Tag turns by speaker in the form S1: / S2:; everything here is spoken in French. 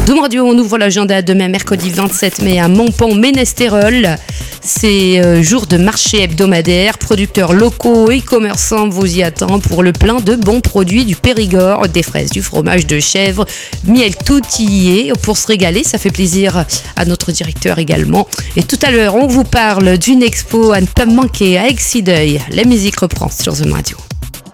S1: Doom Radio, on ouvre l'agenda demain mercredi 27 mai à Montpont-Ménestérol. C'est jour de marché hebdomadaire. Producteurs locaux et commerçants vous y attendent pour le plein de bons produits du Périgord, des fraises, du fromage de chèvre, miel tout y est. Pour se régaler, ça fait plaisir à notre directeur également. Et tout à l'heure, on vous parle d'une expo à ne pas manquer à Exideuil. La musique reprend sur Zoom Radio.